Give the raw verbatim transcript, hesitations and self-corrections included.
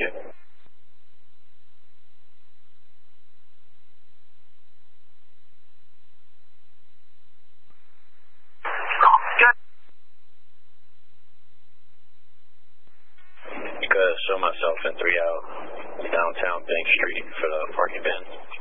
you. Show myself in three out downtown Bank Street for the parking bins.